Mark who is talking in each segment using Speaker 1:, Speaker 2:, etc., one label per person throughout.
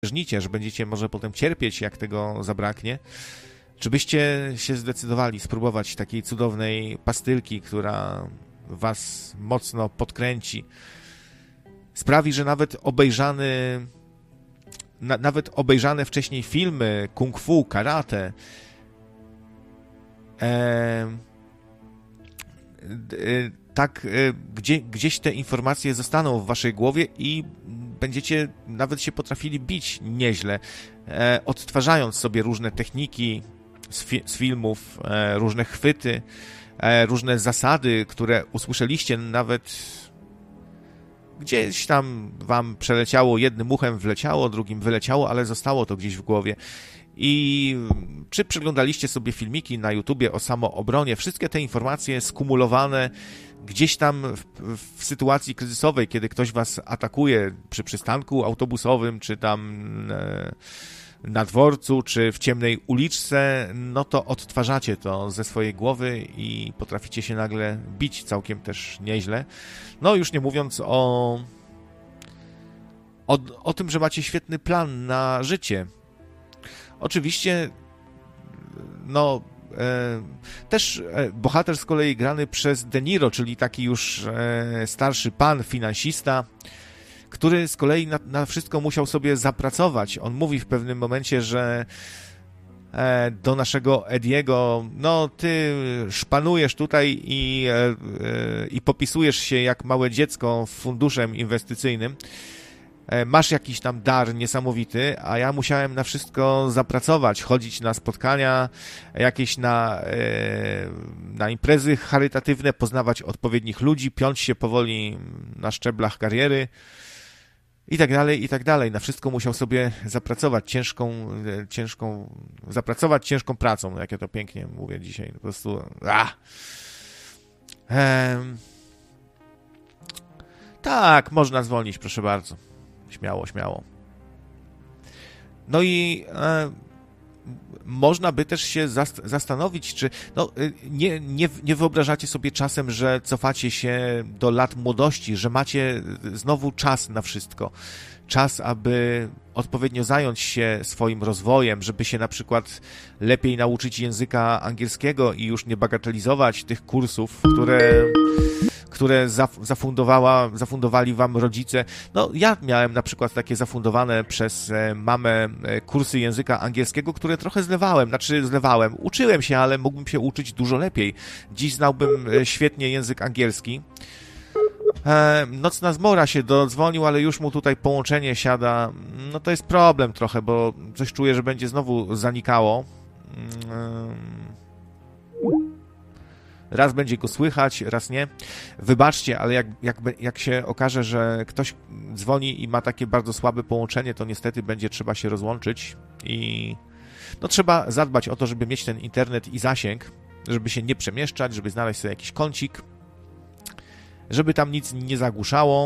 Speaker 1: że będziecie może potem cierpieć, jak tego zabraknie, czy byście się zdecydowali spróbować takiej cudownej pastylki, która was mocno podkręci, sprawi, że nawet obejrzane wcześniej filmy kung fu, karate, gdzieś te informacje zostaną w waszej głowie i będziecie nawet się potrafili bić nieźle, odtwarzając sobie różne techniki z filmów, różne chwyty, różne zasady, które usłyszeliście, nawet gdzieś tam wam przeleciało, jednym uchem wleciało, drugim wyleciało, ale zostało to gdzieś w głowie. I czy przeglądaliście sobie filmiki na YouTubie o samoobronie, wszystkie te informacje skumulowane gdzieś tam w sytuacji kryzysowej, kiedy ktoś was atakuje przy przystanku autobusowym, czy tam na dworcu, czy w ciemnej uliczce, no to odtwarzacie to ze swojej głowy i potraficie się nagle bić całkiem też nieźle. No już nie mówiąc o tym, że macie świetny plan na życie. Oczywiście, no, też bohater z kolei grany przez De Niro, czyli taki już starszy pan, finansista, który z kolei na wszystko musiał sobie zapracować. On mówi w pewnym momencie, że do naszego Ediego, no ty szpanujesz tutaj i popisujesz się jak małe dziecko funduszem inwestycyjnym. Masz jakiś tam dar niesamowity, a ja musiałem na wszystko zapracować, chodzić na spotkania, jakieś na imprezy charytatywne, poznawać odpowiednich ludzi, piąć się powoli na szczeblach kariery i tak dalej, i tak dalej. Na wszystko musiał sobie zapracować ciężką pracą, jak ja to pięknie mówię dzisiaj, po prostu. Tak, można zwolnić, proszę bardzo. Śmiało, śmiało. No i można by też się zastanowić, czy nie wyobrażacie sobie czasem, że cofacie się do lat młodości, że macie znowu czas na wszystko. Czas, aby odpowiednio zająć się swoim rozwojem, żeby się na przykład lepiej nauczyć języka angielskiego i już nie bagatelizować tych kursów, które zafundowali wam rodzice. No, ja miałem na przykład takie zafundowane przez mamę kursy języka angielskiego, które trochę zlewałem. Uczyłem się, ale mógłbym się uczyć dużo lepiej. Dziś znałbym świetnie język angielski. Nocna zmora się dodzwonił, ale już mu tutaj połączenie siada. No to jest problem trochę, bo coś czuję, że będzie znowu zanikało. Raz będzie go słychać, raz nie. Wybaczcie, ale jak się okaże, że ktoś dzwoni i ma takie bardzo słabe połączenie, to niestety będzie trzeba się rozłączyć i no trzeba zadbać o to, żeby mieć ten internet i zasięg, żeby się nie przemieszczać, żeby znaleźć sobie jakiś kącik, żeby tam nic nie zagłuszało.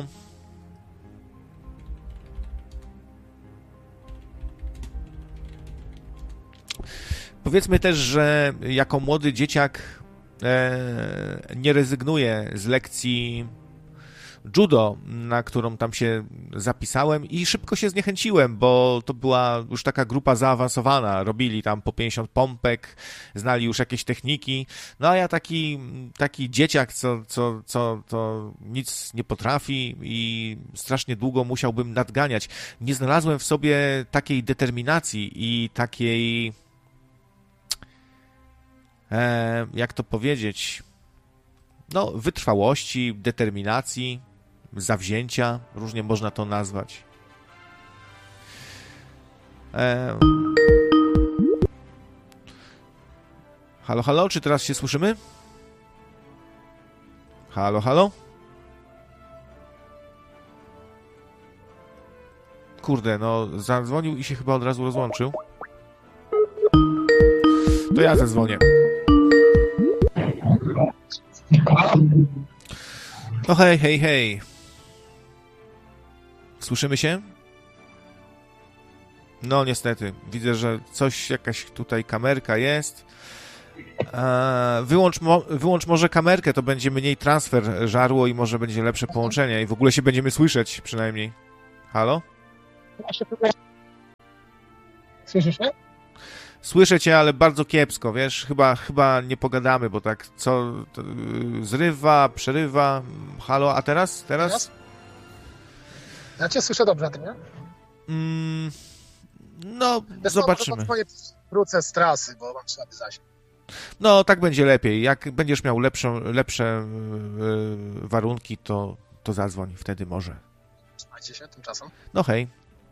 Speaker 1: Powiedzmy też, że jako młody dzieciak nie rezygnuję z lekcji judo, na którą tam się zapisałem i szybko się zniechęciłem, bo to była już taka grupa zaawansowana, robili tam po 50 pompek, znali już jakieś techniki, no a ja taki dzieciak, co nic nie potrafi i strasznie długo musiałbym nadganiać. Nie znalazłem w sobie takiej determinacji i takiej jak to powiedzieć, no wytrwałości, determinacji, zawzięcia, różnie można to nazwać. Halo, halo, czy teraz się słyszymy? Halo, halo? Kurde, no zadzwonił i się chyba od razu rozłączył. To ja zadzwonię. No hej, hej, hej. Słyszymy się? No niestety, widzę, że jakaś tutaj kamerka jest. Wyłącz może kamerkę, to będzie mniej transfer żarło i może będzie lepsze połączenie i w ogóle się będziemy słyszeć przynajmniej. Halo?
Speaker 2: Słyszysz mnie?
Speaker 1: Słyszę cię, ale bardzo kiepsko, wiesz? Chyba nie pogadamy, bo tak zrywa, przerywa. Halo, a teraz? Teraz?
Speaker 2: Ja cię słyszę dobrze, a ty nie?
Speaker 1: No,
Speaker 2: Wiesz,
Speaker 1: zobaczymy.
Speaker 2: Może wrócę z trasy, bo mam słaby zasięg.
Speaker 1: No, tak będzie lepiej. Jak będziesz miał lepsze warunki, to zadzwoń, wtedy może.
Speaker 2: Trzymajcie się tymczasem.
Speaker 1: No hej.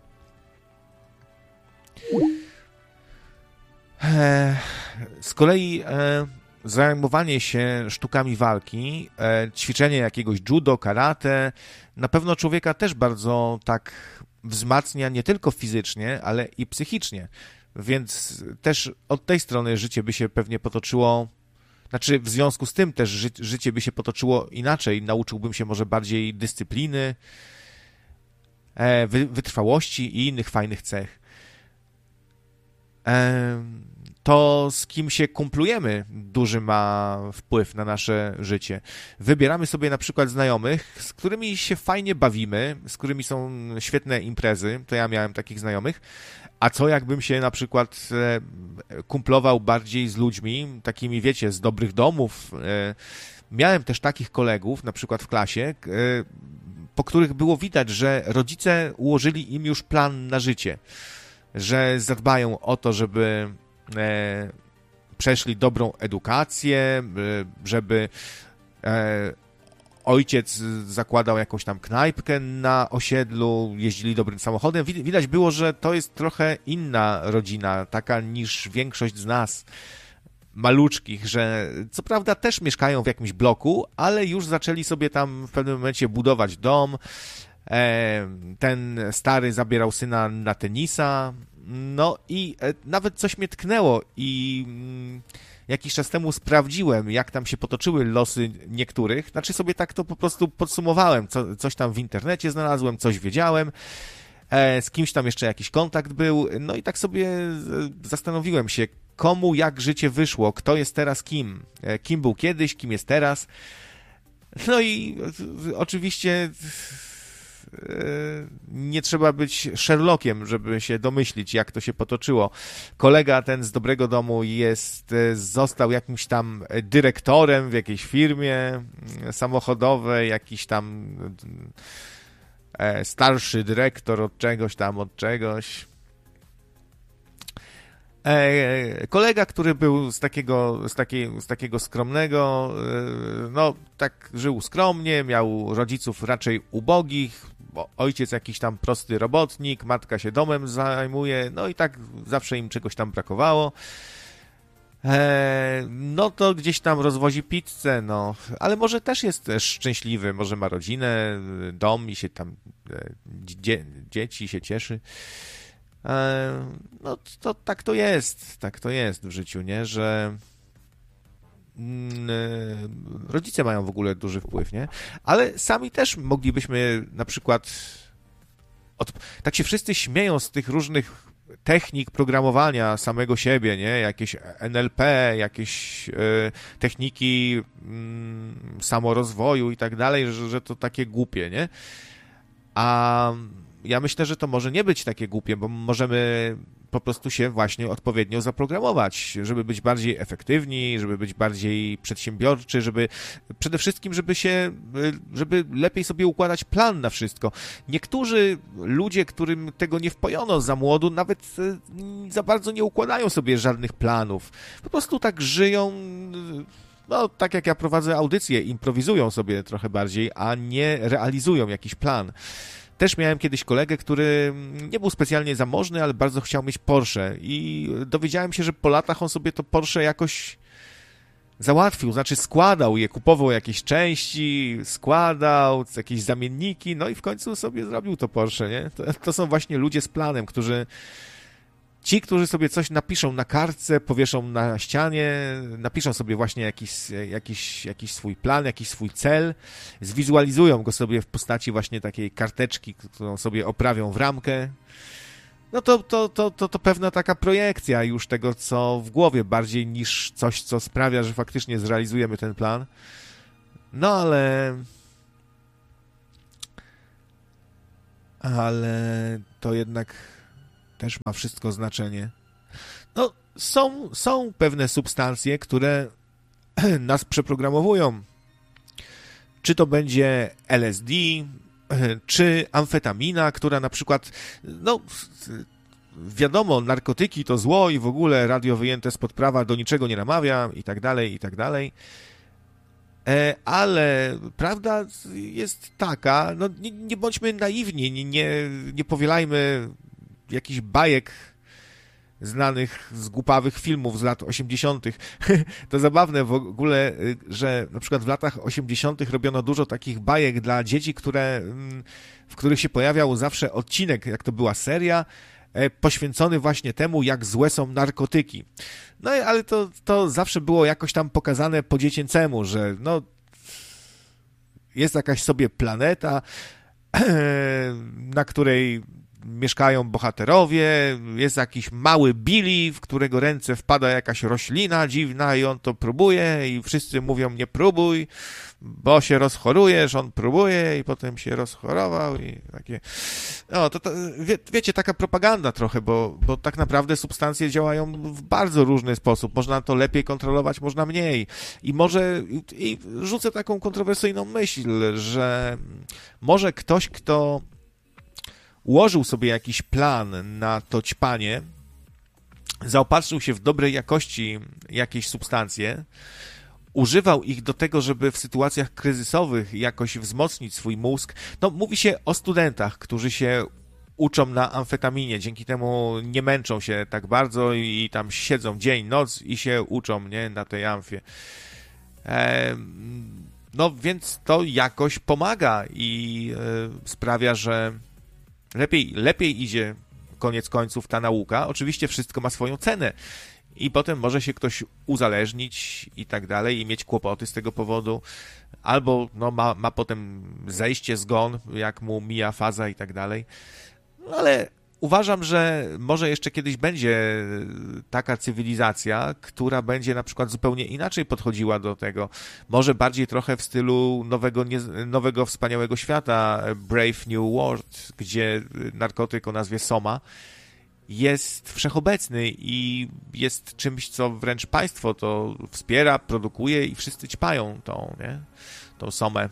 Speaker 1: Z kolei zajmowanie się sztukami walki, ćwiczenie jakiegoś judo, karate, na pewno człowieka też bardzo tak wzmacnia nie tylko fizycznie, ale i psychicznie. Więc też od tej strony życie by się pewnie potoczyło, znaczy w związku z tym też życie by się potoczyło inaczej. Nauczyłbym się może bardziej dyscypliny, wytrwałości i innych fajnych cech. To, z kim się kumplujemy, duży ma wpływ na nasze życie. Wybieramy sobie na przykład znajomych, z którymi się fajnie bawimy, z którymi są świetne imprezy, to ja miałem takich znajomych, a co jakbym się na przykład kumplował bardziej z ludźmi, takimi wiecie, z dobrych domów. Miałem też takich kolegów, na przykład w klasie, po których było widać, że rodzice ułożyli im już plan na życie, że zadbają o to, żeby przeszli dobrą edukację, żeby ojciec zakładał jakąś tam knajpkę na osiedlu, jeździli dobrym samochodem. Widać było, że to jest trochę inna rodzina, taka niż większość z nas, maluczkich, że co prawda też mieszkają w jakimś bloku, ale już zaczęli sobie tam w pewnym momencie budować dom. Ten stary zabierał syna na tenisa, no i nawet coś mnie tknęło i jakiś czas temu sprawdziłem, jak tam się potoczyły losy niektórych, znaczy sobie tak to po prostu podsumowałem, coś tam w internecie znalazłem, coś wiedziałem, z kimś tam jeszcze jakiś kontakt był, no i tak sobie zastanowiłem się, komu jak życie wyszło, kto jest teraz kim był kiedyś, kim jest teraz. No i oczywiście nie trzeba być Sherlockiem, żeby się domyślić, jak to się potoczyło. Kolega ten z dobrego domu został jakimś tam dyrektorem w jakiejś firmie samochodowej, jakiś tam starszy dyrektor od czegoś. Kolega, który był z takiego skromnego, no tak żył skromnie, miał rodziców raczej ubogich, bo ojciec jakiś tam prosty robotnik, matka się domem zajmuje, no i tak zawsze im czegoś tam brakowało. No to gdzieś tam rozwozi pizzę, no, ale może też jest szczęśliwy, może ma rodzinę, dom i się tam dzieci się cieszy. No to tak to jest w życiu, nie, że rodzice mają w ogóle duży wpływ, nie, ale sami też moglibyśmy na przykład tak się wszyscy śmieją z tych różnych technik programowania samego siebie, nie, jakieś NLP, jakieś techniki samorozwoju i tak dalej, że to takie głupie, nie, a ja myślę, że to może nie być takie głupie, bo możemy po prostu się właśnie odpowiednio zaprogramować, żeby być bardziej efektywni, żeby być bardziej przedsiębiorczy, przede wszystkim, żeby lepiej sobie układać plan na wszystko. Niektórzy ludzie, którym tego nie wpojono za młodu, nawet za bardzo nie układają sobie żadnych planów. Po prostu tak żyją, no tak jak ja prowadzę audycję, improwizują sobie trochę bardziej, a nie realizują jakiś plan. Też miałem kiedyś kolegę, który nie był specjalnie zamożny, ale bardzo chciał mieć Porsche i dowiedziałem się, że po latach on sobie to Porsche jakoś załatwił, znaczy składał je, kupował jakieś części, składał jakieś zamienniki, no i w końcu sobie zrobił to Porsche, nie? To są właśnie ludzie z planem, którzy sobie coś napiszą na kartce, powieszą na ścianie, napiszą sobie właśnie jakiś swój plan, jakiś swój cel, zwizualizują go sobie w postaci właśnie takiej karteczki, którą sobie oprawią w ramkę. No to pewna taka projekcja już tego, co w głowie, bardziej niż coś, co sprawia, że faktycznie zrealizujemy ten plan. No ale to jednak też ma wszystko znaczenie. No, są pewne substancje, które nas przeprogramowują. Czy to będzie LSD, czy amfetamina, która na przykład, no wiadomo, narkotyki to zło i w ogóle radio wyjęte spod prawa do niczego nie namawia i tak dalej, i tak dalej. Ale prawda jest taka, no nie bądźmy naiwni, nie powielajmy jakichś bajek znanych z głupawych filmów z lat 80. To zabawne w ogóle, że na przykład w latach 80. robiono dużo takich bajek dla dzieci, w których się pojawiał zawsze odcinek, jak to była seria, poświęcony właśnie temu, jak złe są narkotyki. No ale to zawsze było jakoś tam pokazane po dziecięcemu, że no jest jakaś sobie planeta, na której mieszkają bohaterowie, jest jakiś mały Billy, w którego ręce wpada jakaś roślina dziwna i on to próbuje i wszyscy mówią nie próbuj, bo się rozchorujesz, on próbuje i potem się rozchorował i takie... No, wiecie, taka propaganda trochę, bo tak naprawdę substancje działają w bardzo różny sposób. Można to lepiej kontrolować, można mniej. I rzucę taką kontrowersyjną myśl, że może ktoś, kto ułożył sobie jakiś plan na to ćpanie, zaopatrzył się w dobrej jakości jakieś substancje, używał ich do tego, żeby w sytuacjach kryzysowych jakoś wzmocnić swój mózg. No, mówi się o studentach, którzy się uczą na amfetaminie, dzięki temu nie męczą się tak bardzo i tam siedzą dzień, noc i się uczą, nie, na tej amfie. No, więc to jakoś pomaga i sprawia, że lepiej idzie koniec końców ta nauka. Oczywiście wszystko ma swoją cenę i potem może się ktoś uzależnić i tak dalej i mieć kłopoty z tego powodu, albo no, ma potem zejście, zgon, jak mu mija faza i tak dalej. No, ale uważam, że może jeszcze kiedyś będzie taka cywilizacja, która będzie na przykład zupełnie inaczej podchodziła do tego. Może bardziej trochę w stylu nowego wspaniałego świata, Brave New World, gdzie narkotyk o nazwie Soma jest wszechobecny i jest czymś, co wręcz państwo to wspiera, produkuje i wszyscy ćpają tą Somę.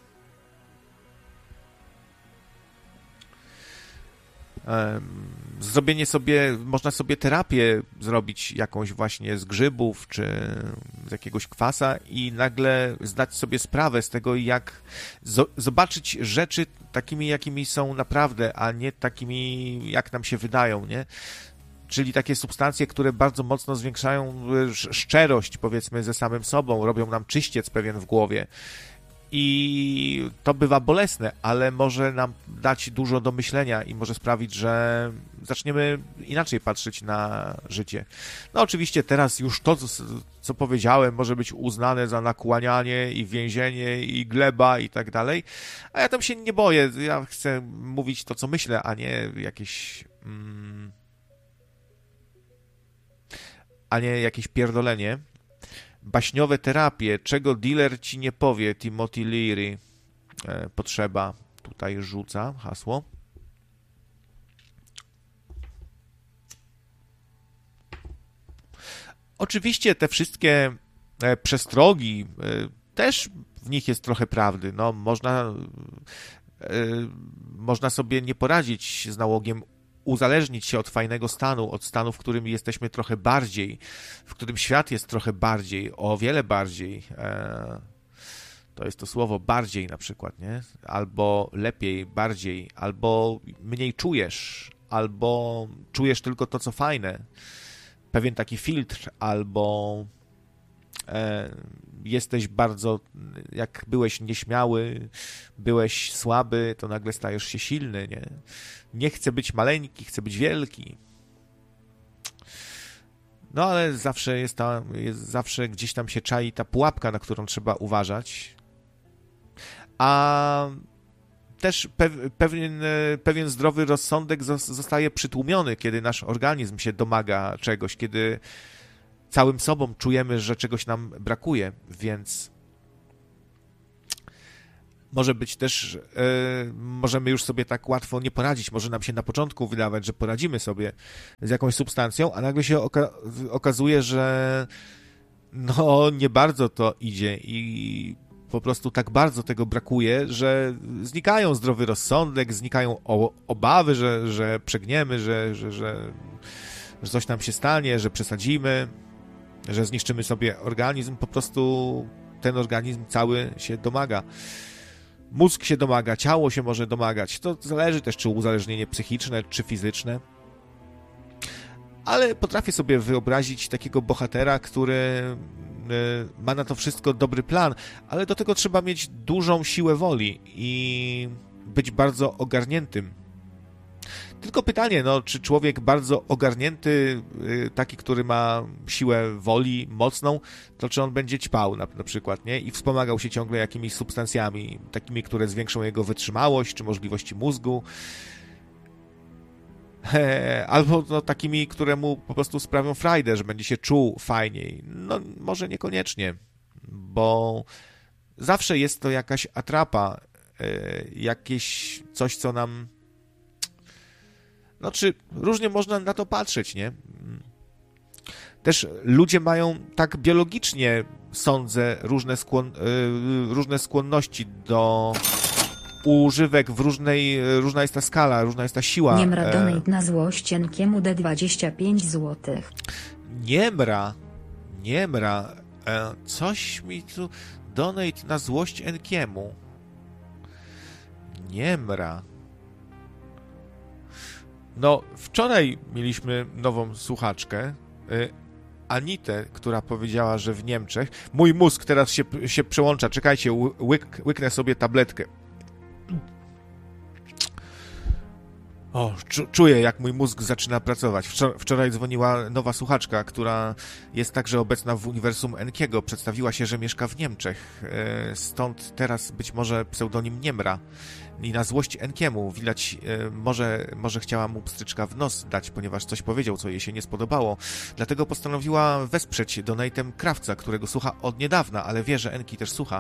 Speaker 1: Można sobie terapię zrobić jakąś właśnie z grzybów czy z jakiegoś kwasa i nagle zdać sobie sprawę z tego, jak zobaczyć rzeczy takimi, jakimi są naprawdę, a nie takimi, jak nam się wydają, nie? Czyli takie substancje, które bardzo mocno zwiększają szczerość, powiedzmy, ze samym sobą, robią nam czyściec pewien w głowie. I to bywa bolesne, ale może nam dać dużo do myślenia i może sprawić, że zaczniemy inaczej patrzeć na życie. No oczywiście teraz już to, co powiedziałem, może być uznane za nakłanianie i więzienie i gleba i tak dalej, a ja tam się nie boję. Ja chcę mówić to, co myślę, a nie jakieś pierdolenie. Baśniowe terapie, czego dealer ci nie powie, Timothy Leary. Potrzeba, tutaj rzuca hasło. Oczywiście te wszystkie przestrogi, też w nich jest trochę prawdy. No, można sobie nie poradzić z nałogiem uzależnić się od fajnego stanu, od stanu, w którym jesteśmy trochę bardziej, w którym świat jest trochę bardziej, o wiele bardziej. To jest to słowo bardziej na przykład, nie? Albo lepiej, bardziej, albo mniej czujesz, albo czujesz tylko to, co fajne. Pewien taki filtr, albo jesteś bardzo, jak byłeś nieśmiały, byłeś słaby, to nagle stajesz się silny, nie? Nie chcę być maleńki, chcę być wielki. No ale zawsze gdzieś tam się czai ta pułapka, na którą trzeba uważać. A też pewien zdrowy rozsądek zostaje przytłumiony, kiedy nasz organizm się domaga czegoś, kiedy całym sobą czujemy, że czegoś nam brakuje, więc może być też, możemy już sobie tak łatwo nie poradzić. Może nam się na początku wydawać, że poradzimy sobie z jakąś substancją, a nagle się okazuje, że no nie bardzo to idzie i po prostu tak bardzo tego brakuje, że znikają zdrowy rozsądek, znikają obawy, że przegniemy, że coś nam się stanie, że przesadzimy, że zniszczymy sobie organizm. Po prostu ten organizm cały się domaga. Mózg się domaga, ciało się może domagać. To zależy też, czy uzależnienie psychiczne, czy fizyczne. Ale potrafię sobie wyobrazić takiego bohatera, który ma na to wszystko dobry plan, ale do tego trzeba mieć dużą siłę woli i być bardzo ogarniętym. Tylko pytanie, no, czy człowiek bardzo ogarnięty, taki, który ma siłę woli mocną, to czy on będzie ćpał na przykład, nie? I wspomagał się ciągle jakimiś substancjami, takimi, które zwiększą jego wytrzymałość, czy możliwości mózgu, albo no, takimi, które mu po prostu sprawią frajdę, że będzie się czuł fajniej. No, może niekoniecznie, bo zawsze jest to jakaś atrapa, jakieś coś, co nam... No, czy różnie można na to patrzeć, nie? Też ludzie mają tak biologicznie, sądzę, różne skłonności do używek różna jest ta skala, różna jest ta siła.
Speaker 3: Niemra donate na złość Enkiemu D 25 zł.
Speaker 1: Niemra. Coś mi tu... Donate na złość Enkiemu. Niemra. No, wczoraj mieliśmy nową słuchaczkę, Anitę, która powiedziała, że w Niemczech... Mój mózg teraz się przełącza. Czekajcie, łyknę sobie tabletkę. O, czuję, jak mój mózg zaczyna pracować. Wczoraj dzwoniła nowa słuchaczka, która jest także obecna w uniwersum Enkiego. Przedstawiła się, że mieszka w Niemczech. Stąd teraz być może pseudonim Niemra. I na złość Enkiemu widać, może chciała mu pstryczka w nos dać, ponieważ coś powiedział, co jej się nie spodobało. Dlatego postanowiła wesprzeć donatem Krawca, którego słucha od niedawna, ale wie, że Enki też słucha.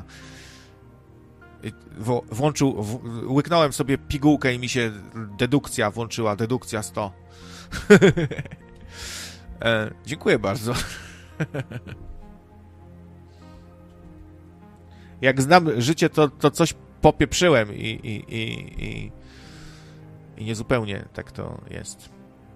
Speaker 1: Łyknąłem sobie pigułkę i mi się dedukcja włączyła, dedukcja 100. Dziękuję bardzo. Jak znam życie, to coś popieprzyłem i niezupełnie tak to jest.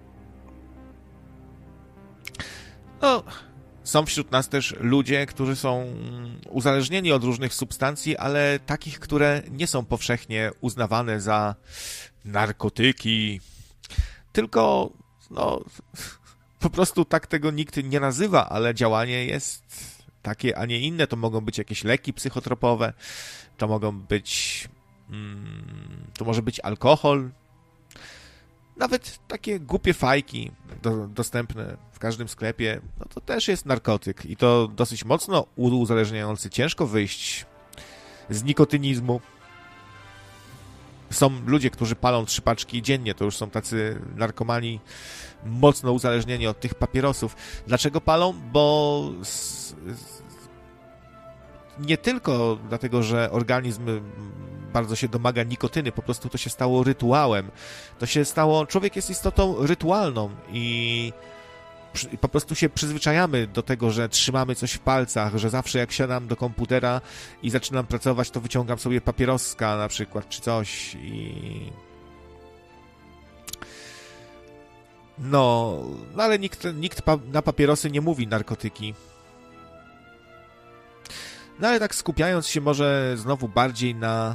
Speaker 1: No, są wśród nas też ludzie, którzy są uzależnieni od różnych substancji, ale takich, które nie są powszechnie uznawane za narkotyki. Tylko, no, po prostu tak tego nikt nie nazywa, ale działanie jest takie, a nie inne. To mogą być jakieś leki psychotropowe, to mogą być, to może być alkohol, nawet takie głupie fajki dostępne w każdym sklepie, no to też jest narkotyk i to dosyć mocno uzależniający. Ciężko wyjść z nikotynizmu. Są ludzie, którzy palą 3 paczki dziennie, to już są tacy narkomani mocno uzależnieni od tych papierosów. Dlaczego palą? Bo nie tylko dlatego, że organizm bardzo się domaga nikotyny, po prostu to się stało rytuałem. Człowiek jest istotą rytualną i po prostu się przyzwyczajamy do tego, że trzymamy coś w palcach, że zawsze jak siadam do komputera i zaczynam pracować, to wyciągam sobie papieroska na przykład, czy coś No, ale nikt na papierosy nie mówi narkotyki. No ale tak skupiając się może znowu bardziej na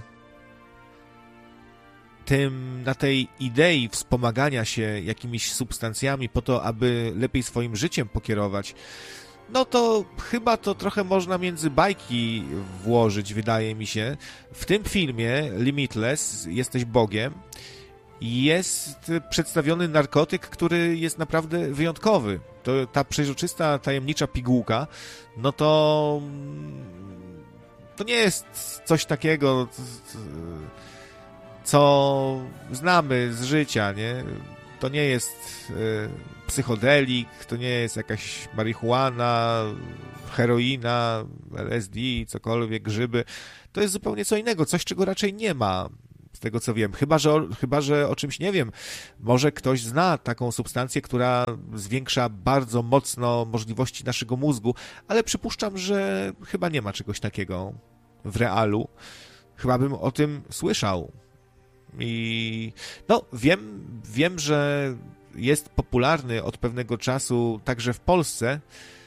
Speaker 1: tej idei wspomagania się jakimiś substancjami po to, aby lepiej swoim życiem pokierować, no to chyba to trochę można między bajki włożyć, wydaje mi się. W tym filmie Limitless, Jesteś Bogiem, jest przedstawiony narkotyk, który jest naprawdę wyjątkowy. Ta przeźroczysta, tajemnicza pigułka, no to nie jest coś takiego, co znamy z życia, nie? to nie jest psychodelik, to nie jest jakaś marihuana, heroina, LSD, cokolwiek, grzyby. To jest zupełnie co innego, coś, czego raczej nie ma, z tego co wiem. Chyba że o czymś nie wiem. Może ktoś zna taką substancję, która zwiększa bardzo mocno możliwości naszego mózgu, ale przypuszczam, że chyba nie ma czegoś takiego w realu. Chyba bym o tym słyszał. I no, wiem, że jest popularny od pewnego czasu także w Polsce.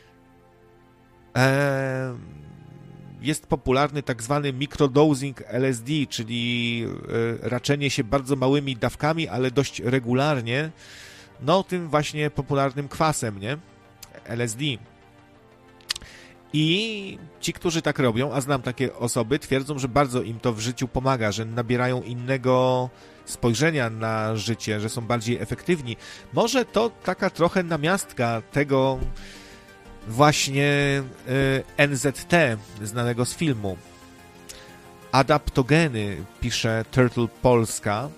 Speaker 1: Jest popularny tak zwany microdosing LSD, czyli raczenie się bardzo małymi dawkami, ale dość regularnie, no tym właśnie popularnym kwasem, nie? LSD. I ci, którzy tak robią, a znam takie osoby, twierdzą, że bardzo im to w życiu pomaga, że nabierają innego spojrzenia na życie, że są bardziej efektywni. Może to taka trochę namiastka tego właśnie NZT, znanego z filmu. Adaptogeny, pisze Turtle Polska.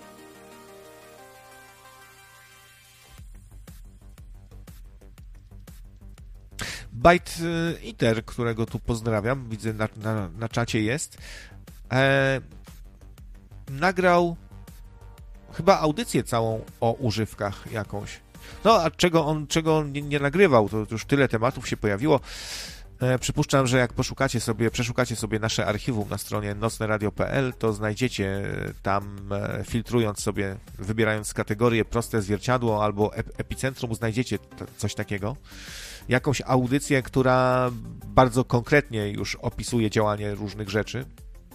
Speaker 1: Byte Eater, którego tu pozdrawiam, widzę na czacie jest, nagrał chyba audycję całą o używkach jakąś. No, a czego on nie nagrywał, to już tyle tematów się pojawiło. Przypuszczam, że jak przeszukacie sobie nasze archiwum na stronie nocneradio.pl, to znajdziecie tam, filtrując sobie, wybierając kategorię proste zwierciadło albo epicentrum, znajdziecie coś takiego. Jakąś audycję, która bardzo konkretnie już opisuje działanie różnych rzeczy.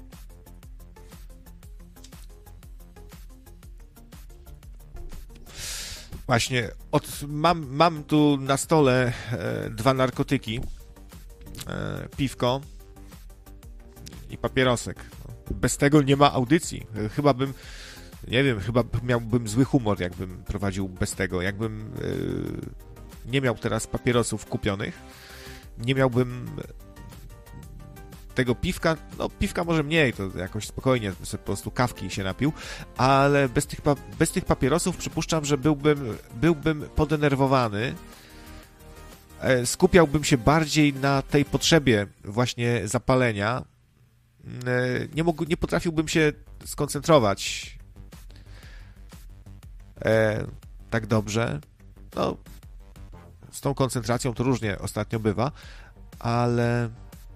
Speaker 1: Właśnie, mam tu na stole dwa narkotyki, piwko i papierosek. Bez tego nie ma audycji. Chyba miałbym zły humor, jakbym prowadził bez tego. Jakbym nie miał teraz papierosów kupionych, nie miałbym tego piwka, no piwka może mniej, to jakoś spokojnie, sobie po prostu kawki się napił, ale bez tych papierosów przypuszczam, że byłbym podenerwowany, skupiałbym się bardziej na tej potrzebie właśnie zapalenia, nie potrafiłbym się skoncentrować tak dobrze. No, z tą koncentracją to różnie ostatnio bywa, ale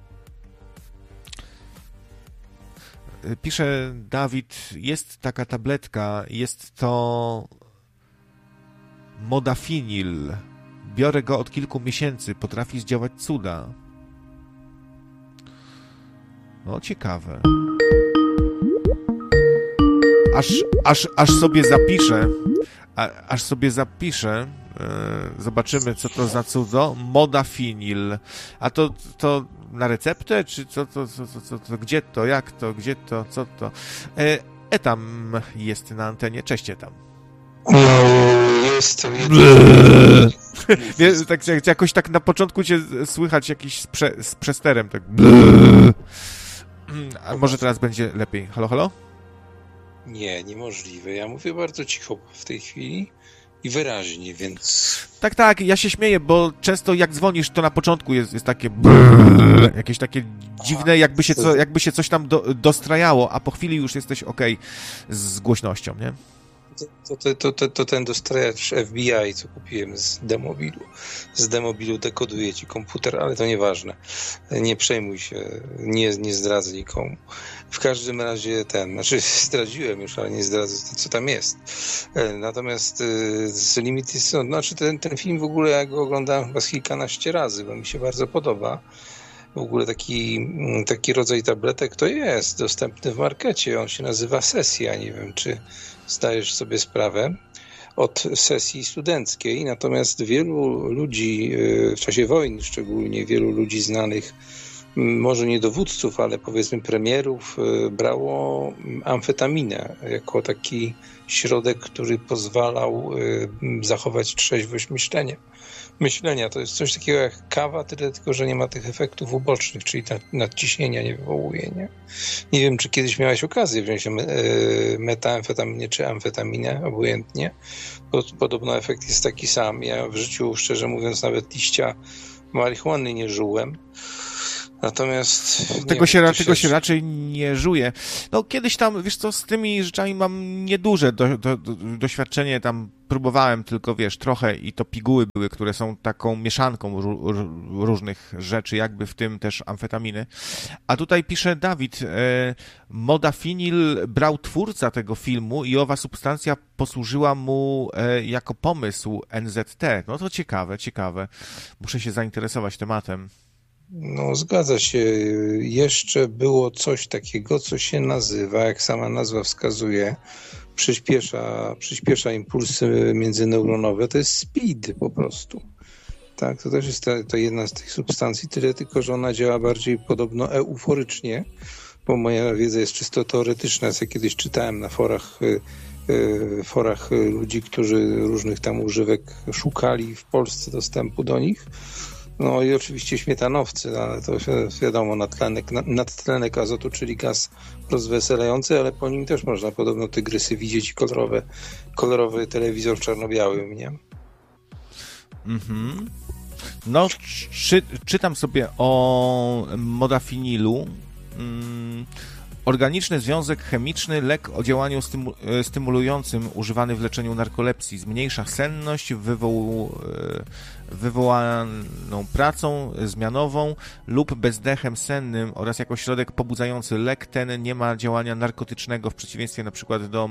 Speaker 1: pisze Dawid, jest taka tabletka, jest to modafinil. Biorę go od kilku miesięcy, potrafi zdziałać cuda. No, ciekawe. Aż sobie zapiszę. Aż sobie zapiszę. Zobaczymy, co to za cudo. Modafinil. A to na receptę? Czy co gdzie to? Jak to? Gdzie to? Co to? Etam jest na antenie. Cześć, Etam.
Speaker 4: Jestem.
Speaker 1: Tak, jakoś tak na początku cię słychać jakiś z przesterem. Tak. A może teraz będzie lepiej. Halo, halo?
Speaker 4: Nie, niemożliwe. Ja mówię bardzo cicho w tej chwili i wyraźnie, więc...
Speaker 1: Tak, ja się śmieję, bo często jak dzwonisz, to na początku jest takie jakieś takie dziwne, jakby się coś tam dostrajało, a po chwili już jesteś okej z głośnością, nie?
Speaker 4: To ten dostrajacz FBI, co kupiłem z Demobilu. Z Demobilu dekoduje ci komputer, ale to nieważne. Nie przejmuj się, nie zdradzę nikomu. W każdym razie zdradziłem już, ale nie zdradzę, co tam jest. Natomiast z Limited, znaczy ten film w ogóle ja go oglądałem chyba z kilkanaście razy, bo mi się bardzo podoba. W ogóle taki rodzaj tabletek to jest dostępny w markecie. On się nazywa Sesja. Nie wiem, czy zdajesz sobie sprawę od sesji studenckiej. Natomiast wielu ludzi w czasie wojny, szczególnie wielu ludzi znanych może nie dowódców, ale powiedzmy premierów brało amfetaminę jako taki środek, który pozwalał zachować trzeźwość myślenia. To jest coś takiego jak kawa, tyle tylko, że nie ma tych efektów ubocznych, czyli nadciśnienia nie wywołuje. Nie wiem, czy kiedyś miałeś okazję wziąć metamfetaminę czy amfetaminę, obojętnie. Podobno efekt jest taki sam. Ja w życiu, szczerze mówiąc, nawet liścia marihuany nie żułem. Natomiast
Speaker 1: Tego się raczej nie żuje. No kiedyś tam, wiesz co, z tymi rzeczami mam nieduże doświadczenie, tam próbowałem tylko, wiesz, trochę i to piguły były, które są taką mieszanką różnych rzeczy, jakby w tym też amfetaminy. A tutaj pisze Dawid, modafinil brał twórca tego filmu i owa substancja posłużyła mu jako pomysł NZT. No to ciekawe. Muszę się zainteresować tematem.
Speaker 4: No, zgadza się. Jeszcze było coś takiego, co się nazywa, jak sama nazwa wskazuje, przyspiesza impulsy międzyneuronowe. To jest speed po prostu. Tak, to też jest to jedna z tych substancji, tyle tylko, że ona działa bardziej podobno euforycznie, bo moja wiedza jest czysto teoretyczna, co kiedyś czytałem na forach ludzi, którzy różnych tam używek szukali w Polsce dostępu do nich. No i oczywiście śmietanowcy, ale to wiadomo, nadtlenek azotu, czyli gaz rozweselający, ale po nim też można podobno tygrysy widzieć i kolorowy telewizor czarno-białym, nie?
Speaker 1: Mhm. No, czytam sobie o modafinilu. Organiczny związek chemiczny, lek o działaniu stymulującym używany w leczeniu narkolepsji. Zmniejsza senność wywołaną pracą zmianową lub bezdechem sennym oraz jako środek pobudzający. Lek ten nie ma działania narkotycznego w przeciwieństwie na przykład do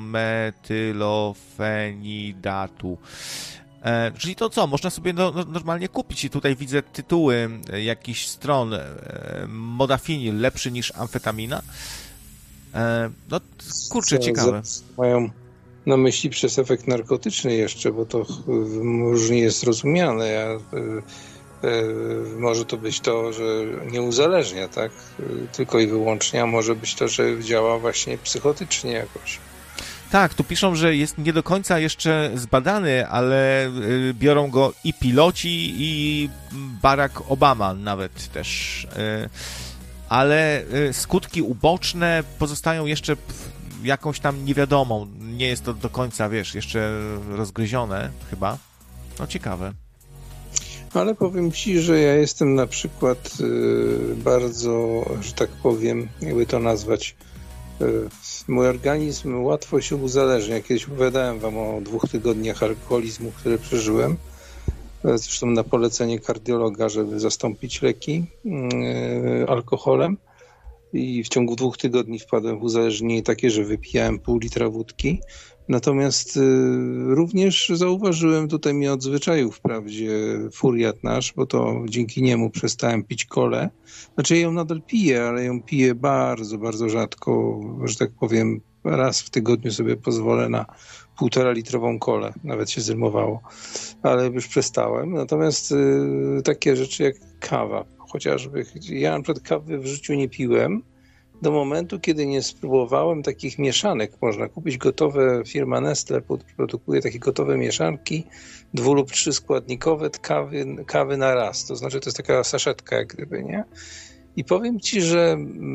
Speaker 1: metylofenidatu. Czyli to co? Można sobie normalnie kupić i tutaj widzę tytuły jakichś stron. Modafinil lepszy niż amfetamina. No kurczę, ciekawe.
Speaker 4: Mają na myśli przez efekt narkotyczny jeszcze, bo to różnie jest rozumiane. Może to być to, że nie uzależnia, tak? Tylko i wyłącznie, a może być to, że działa właśnie psychotycznie jakoś.
Speaker 1: Tak, tu piszą, że jest nie do końca jeszcze zbadany, ale biorą go i piloci, i Barack Obama nawet też. Ale skutki uboczne pozostają jeszcze jakąś tam niewiadomą. Nie jest to do końca, wiesz, jeszcze rozgryzione chyba. No ciekawe.
Speaker 4: Ale powiem Ci, że ja jestem na przykład bardzo, że tak powiem, jakby to nazwać, mój organizm łatwo się uzależnia. Kiedyś opowiadałem Wam o 2 tygodniach alkoholizmu, które przeżyłem. Zresztą na polecenie kardiologa, żeby zastąpić leki alkoholem. I w ciągu 2 tygodni wpadłem w uzależnienie takie, że wypijałem pół litra wódki. Natomiast również zauważyłem, tutaj mnie odzwyczaił wprawdzie furiat nasz, bo to dzięki niemu przestałem pić kolę. Znaczy ja ją nadal piję, ale ją piję bardzo, bardzo rzadko, że tak powiem, raz w tygodniu sobie pozwolę na 1,5-litrową kolę, nawet się zrymowało, ale już przestałem. Natomiast takie rzeczy jak kawa, chociażby, ja na przykład kawy w życiu nie piłem, do momentu, kiedy nie spróbowałem takich mieszanek. Można kupić gotowe, firma Nestle produkuje takie gotowe mieszanki 2- lub 3-składnikowe kawy na raz. To znaczy, to jest taka saszetka jak gdyby, nie? I powiem Ci, że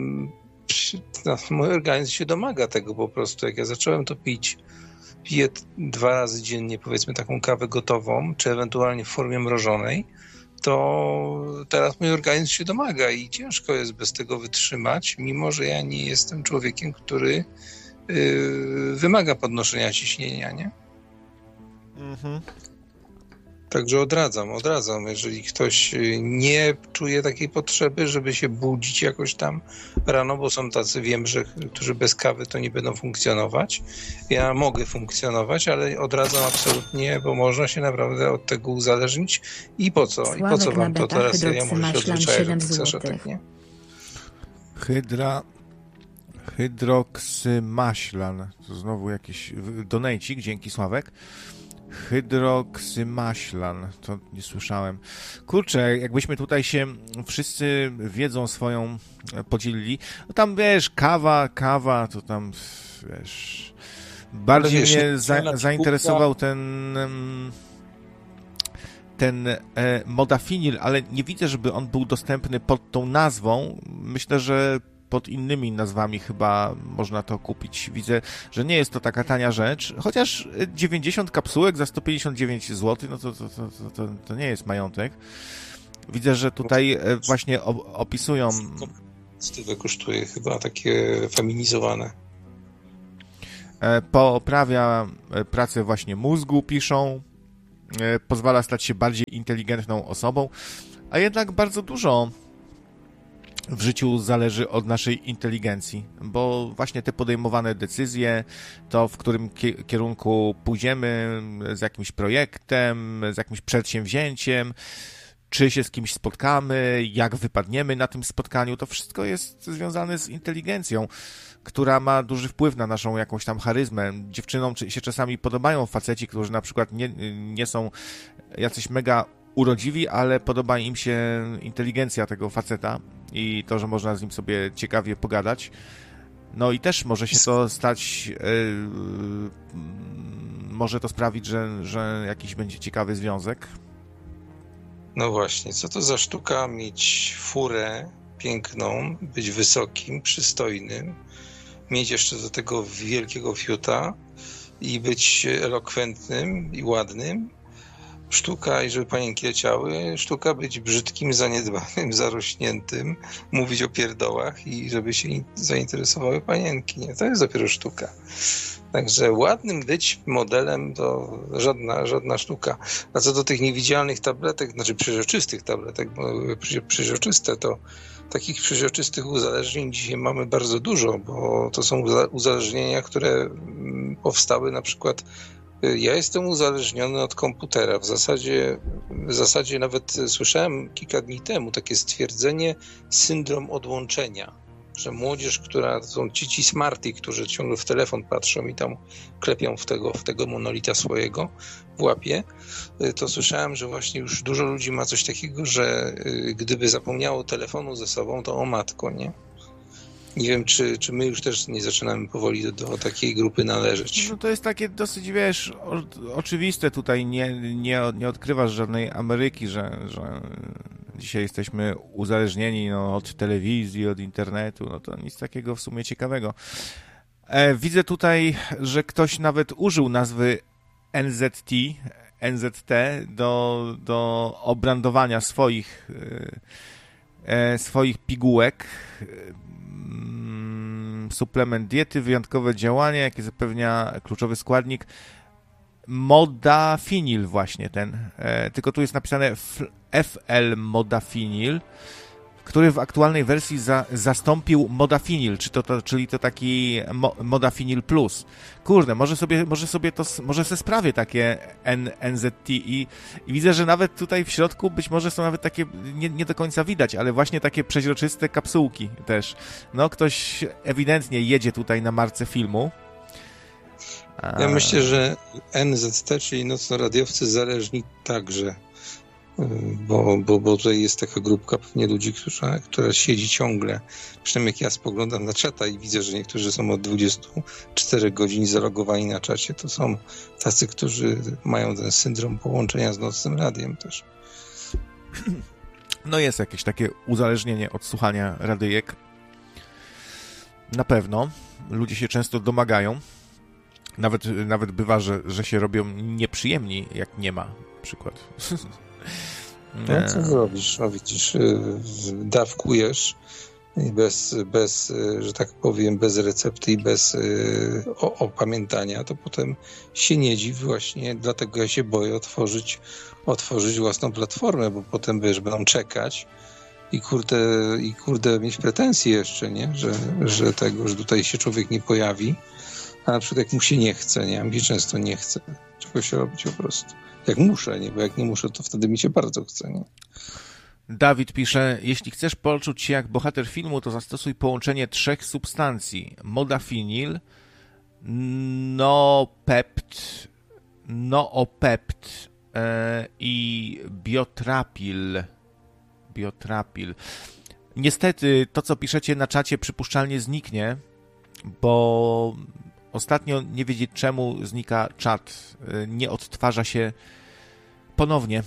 Speaker 4: mój organizm się domaga tego po prostu. Jak ja zacząłem to piję 2 razy dziennie, powiedzmy, taką kawę gotową, czy ewentualnie w formie mrożonej, to teraz mój organizm się domaga i ciężko jest bez tego wytrzymać, mimo że ja nie jestem człowiekiem, który wymaga podnoszenia ciśnienia, nie? Mhm. Także odradzam. Jeżeli ktoś nie czuje takiej potrzeby, żeby się budzić jakoś tam rano, bo są tacy, wiem, że którzy bez kawy to nie będą funkcjonować. Ja mogę funkcjonować, ale odradzam absolutnie, bo można się naprawdę od tego uzależnić. I po co? I po co wam to teraz? Ja może się odzwyczaję do tych saszetek, nie?
Speaker 1: Hydroksymaślan. To znowu jakiś donejcik, dzięki Sławek. Hydroksymaślan, to nie słyszałem. Kurczę, jakbyśmy tutaj się wszyscy wiedzą swoją podzielili, no tam wiesz, kawa, to tam wiesz, bardziej
Speaker 4: wiesz,
Speaker 1: mnie zainteresował ten modafinil, ale nie widzę, żeby on był dostępny pod tą nazwą. Myślę, że pod innymi nazwami chyba można to kupić. Widzę, że nie jest to taka tania rzecz, chociaż 90 kapsułek za 159 zł, no to nie jest majątek. Widzę, że tutaj właśnie opisują...
Speaker 4: Tyle kosztuje chyba takie feminizowane.
Speaker 1: Poprawia pracę właśnie mózgu, piszą, pozwala stać się bardziej inteligentną osobą, a jednak bardzo dużo w życiu zależy od naszej inteligencji, bo właśnie te podejmowane decyzje, to w którym kierunku pójdziemy z jakimś projektem, z jakimś przedsięwzięciem, czy się z kimś spotkamy, jak wypadniemy na tym spotkaniu, to wszystko jest związane z inteligencją, która ma duży wpływ na naszą jakąś tam charyzmę. Dziewczynom się czasami podobają faceci, którzy na przykład nie są jacyś mega urodziwi, ale podoba im się inteligencja tego faceta i to, że można z nim sobie ciekawie pogadać. No i też może się to stać, może to sprawić, że jakiś będzie ciekawy związek.
Speaker 4: No właśnie, co to za sztuka mieć furę piękną, być wysokim, przystojnym, mieć jeszcze do tego wielkiego fiuta i być elokwentnym i ładnym. Sztuka, i żeby panienki leciały, sztuka być brzydkim, zaniedbanym, zarośniętym, mówić o pierdołach i żeby się zainteresowały panienki. Nie? To jest dopiero sztuka. Także ładnym być modelem to żadna sztuka. A co do tych niewidzialnych tabletek, znaczy przeźroczystych tabletek, bo przeźroczyste to takich przeźroczystych uzależnień dzisiaj mamy bardzo dużo, bo to są uzależnienia, które powstały na przykład. Ja jestem uzależniony od komputera. W zasadzie nawet słyszałem kilka dni temu takie stwierdzenie syndrom odłączenia, że młodzież, która to są ci smarty, którzy ciągle w telefon patrzą i tam klepią w tego monolita swojego w łapie, to słyszałem, że właśnie już dużo ludzi ma coś takiego, że gdyby zapomniało telefonu ze sobą, to o matko, nie? Nie wiem, czy my już też nie zaczynamy powoli do takiej grupy należeć.
Speaker 1: No to jest takie dosyć, wiesz, oczywiste tutaj, nie odkrywasz żadnej Ameryki, że dzisiaj jesteśmy uzależnieni od telewizji, od internetu, no to nic takiego w sumie ciekawego. Widzę tutaj, że ktoś nawet użył nazwy NZT do obrandowania swoich pigułek. Suplement diety, wyjątkowe działanie, jakie zapewnia kluczowy składnik modafinil właśnie ten. Tylko tu jest napisane FL modafinil, który w aktualnej wersji zastąpił modafinil, czyli to taki modafinil plus. Kurde, może sobie sprawię takie NZT i widzę, że nawet tutaj w środku być może są nawet takie, nie do końca widać, ale właśnie takie przeźroczyste kapsułki też. No, ktoś ewidentnie jedzie tutaj na marce filmu.
Speaker 4: Ja myślę, że NZT, czyli nocnoradiowcy zależni także. Bo tutaj jest taka grupka pewnie ludzi, która siedzi ciągle. Przynajmniej jak ja spoglądam na czata i widzę, że niektórzy są od 24 godzin zalogowani na czacie, to są tacy, którzy mają ten syndrom połączenia z nocnym radiem też.
Speaker 1: No jest jakieś takie uzależnienie od słuchania radyjek. Na pewno. Ludzie się często domagają. Nawet bywa, że się robią nieprzyjemni, jak nie ma. Przykład.
Speaker 4: No co zrobisz? No widzisz, dawkujesz i bez, że tak powiem, bez recepty i bez opamiętania, to potem się nie dziw właśnie, dlatego ja się boję otworzyć własną platformę, bo potem będą czekać i kurde mieć pretensje jeszcze, nie? Że tutaj się człowiek nie pojawi, a na przykład jak mu się nie chce, nie? A mi się często nie chce czegoś robić po prostu. Jak muszę, nie? Bo jak nie muszę, to wtedy mi się bardzo chce, nie?
Speaker 1: Dawid pisze, jeśli chcesz poczuć się jak bohater filmu, to zastosuj połączenie 3 substancji. Modafinil, Noopept, Noopept i Biotrapil. Niestety to, co piszecie na czacie, przypuszczalnie zniknie, bo ostatnio, nie wiedzieć czemu, znika czat. Nie odtwarza się ponownie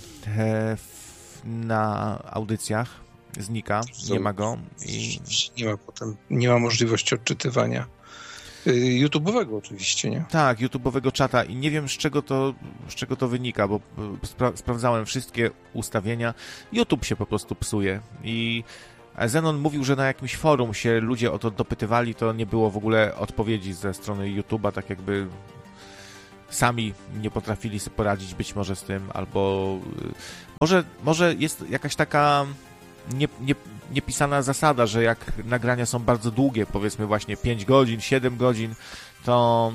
Speaker 1: na audycjach. Znika, nie ma go.
Speaker 4: Nie ma możliwości odczytywania. YouTube'owego oczywiście, nie?
Speaker 1: Tak, YouTube'owego czata i nie wiem z czego to wynika, bo sprawdzałem wszystkie ustawienia. YouTube się po prostu psuje i Zenon mówił, że na jakimś forum się ludzie o to dopytywali, to nie było w ogóle odpowiedzi ze strony YouTube'a, tak jakby sami nie potrafili sobie poradzić być może z tym, albo może jest jakaś taka niepisana zasada, że jak nagrania są bardzo długie, powiedzmy właśnie 5 godzin, 7 godzin, to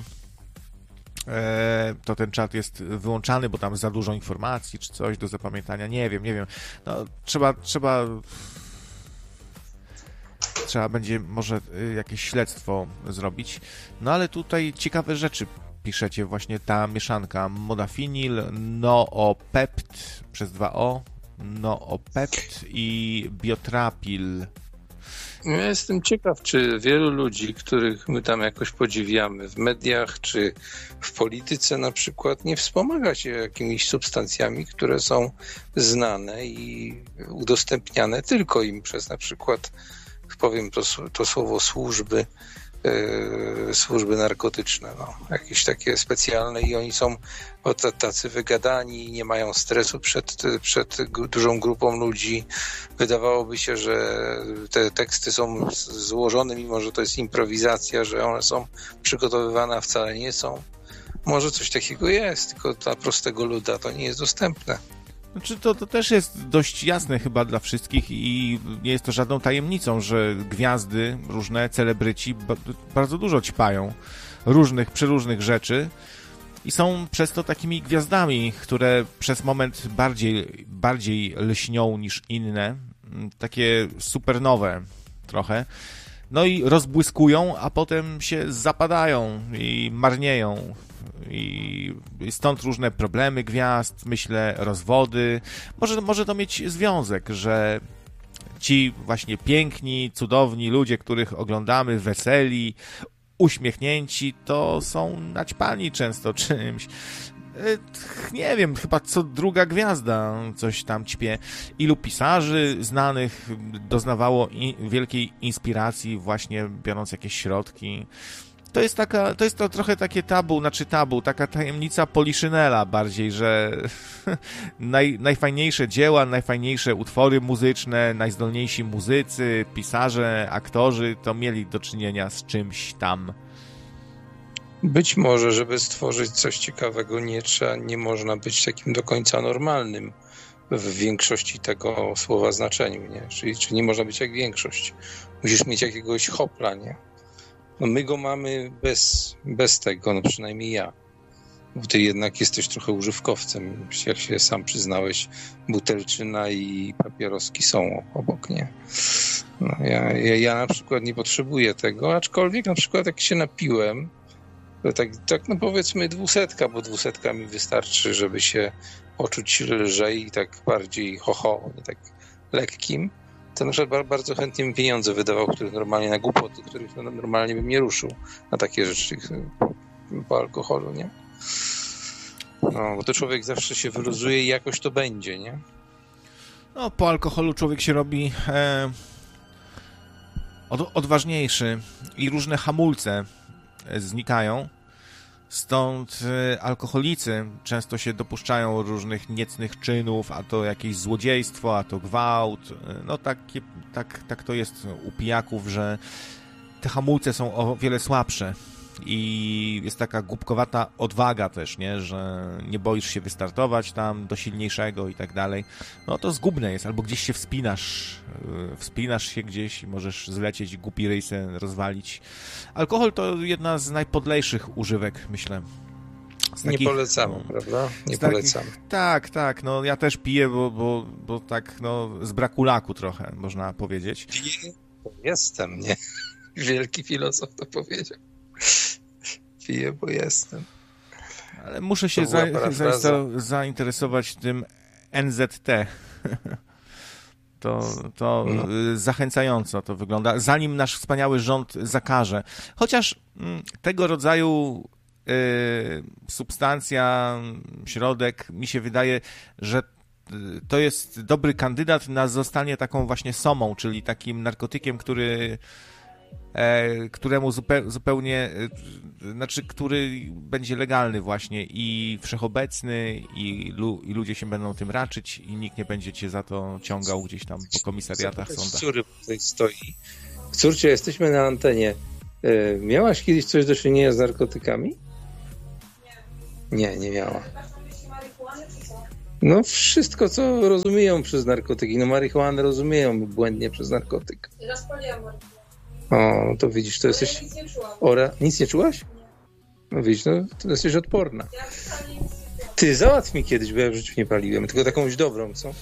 Speaker 1: ten czat jest wyłączany, bo tam za dużo informacji, czy coś do zapamiętania, nie wiem. No, trzeba będzie może jakieś śledztwo zrobić. No ale tutaj ciekawe rzeczy piszecie, właśnie ta mieszanka modafinil, noopept przez 2o, noopept i biotrapil.
Speaker 4: Ja jestem ciekaw, czy wielu ludzi, których my tam jakoś podziwiamy w mediach, czy w polityce na przykład, nie wspomaga się jakimiś substancjami, które są znane i udostępniane tylko im przez na przykład, powiem to słowo, służby narkotyczne, no, jakieś takie specjalne i oni są tacy wygadani, nie mają stresu przed dużą grupą ludzi. Wydawałoby się, że te teksty są złożone, mimo że to jest improwizacja, że one są przygotowywane, a wcale nie są. Może coś takiego jest, tylko dla prostego luda to nie jest dostępne.
Speaker 1: Znaczy to też jest dość jasne chyba dla wszystkich i nie jest to żadną tajemnicą, że gwiazdy, różne celebryci bardzo dużo ćpają przeróżnych rzeczy i są przez to takimi gwiazdami, które przez moment bardziej lśnią niż inne, takie supernowe trochę. No i rozbłyskują, a potem się zapadają i marnieją. I stąd różne problemy gwiazd, myślę, rozwody. Może to mieć związek, że ci właśnie piękni, cudowni ludzie, których oglądamy, weseli, uśmiechnięci, to są naćpani często czymś. Nie wiem, chyba co druga gwiazda coś tam ćpie. Ilu pisarzy znanych doznawało wielkiej inspiracji właśnie biorąc jakieś środki. To jest to trochę takie taka tajemnica Poliszynela bardziej, że najfajniejsze dzieła, najfajniejsze utwory muzyczne, najzdolniejsi muzycy, pisarze, aktorzy to mieli do czynienia z czymś tam.
Speaker 4: Być może, żeby stworzyć coś ciekawego, nie można być takim do końca normalnym w większości tego słowa znaczeniu, nie? Czyli nie można być jak większość. Musisz mieć jakiegoś hopla, nie? No my go mamy bez tego, no przynajmniej ja. Bo ty jednak jesteś trochę używkowcem, jak się sam przyznałeś, butelczyna i papieroski są obok, nie? No, ja na przykład nie potrzebuję tego, aczkolwiek na przykład jak się napiłem, to tak no powiedzmy 200, bo 200 mi wystarczy, żeby się poczuć lżej i tak bardziej nie tak lekkim. To na przykład bardzo chętnie bym pieniądze wydawał, których normalnie na głupoty, których normalnie bym nie ruszył na takie rzeczy po alkoholu, nie? No, bo to człowiek zawsze się wyluzuje i jakoś to będzie, nie?
Speaker 1: No, po alkoholu człowiek się robi odważniejszy i różne hamulce znikają. Stąd alkoholicy często się dopuszczają różnych niecnych czynów, a to jakieś złodziejstwo, a to gwałt. No tak to jest u pijaków, że te hamulce są o wiele słabsze i jest taka głupkowata odwaga też, nie? Że nie boisz się wystartować tam do silniejszego i tak dalej. No to zgubne jest, albo gdzieś się wspinasz się gdzieś i możesz zlecieć, głupi ryj se rozwalić. Alkohol to jedna z najpodlejszych używek, myślę.
Speaker 4: Nie polecamy, prawda? Nie polecam.
Speaker 1: Tak, no ja też piję, bo tak, no z braku laku trochę, można powiedzieć.
Speaker 4: Jestem, nie? Wielki filozof to powiedział. Piję, bo jestem.
Speaker 1: Ale muszę się
Speaker 4: To była parafraza.
Speaker 1: zainteresować tym NZT. To zachęcająco to wygląda, zanim nasz wspaniały rząd zakaże. Chociaż tego rodzaju substancja, środek, mi się wydaje, że to jest dobry kandydat na zostanie taką właśnie somą, czyli takim narkotykiem, któremu zupełnie, znaczy, który będzie legalny właśnie i wszechobecny i ludzie się będą tym raczyć i nikt nie będzie cię za to ciągał gdzieś tam po komisariatach, sądach.
Speaker 4: Córy tutaj stoi. Córcie, jesteśmy na antenie. Miałaś kiedyś coś do czynienia z narkotykami? Nie miała. No wszystko, co rozumieją przez narkotyki. No marihuanę rozumieją błędnie przez narkotyk.
Speaker 5: Raz paliłam marihuanę.
Speaker 4: O, to widzisz, to jesteś...
Speaker 5: Ja nic nie czułam.
Speaker 4: Nic nie czułaś?
Speaker 5: Nie.
Speaker 4: No widzisz, no to jesteś odporna.
Speaker 5: Ja wcale nic nie czułam.
Speaker 4: Ty, załatw mi kiedyś, bo ja w życiu nie paliłem, tylko takąś dobrą, co?